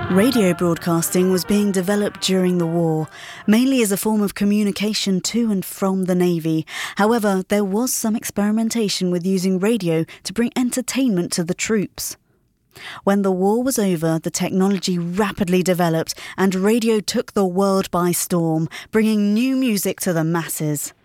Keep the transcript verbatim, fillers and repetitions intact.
Radio broadcasting was being developed during the war, mainly as a form of communication to and from the Navy. However, there was some experimentation with using radio to bring entertainment to the troops. When the war was over, the technology rapidly developed and radio took the world by storm, bringing new music to the masses.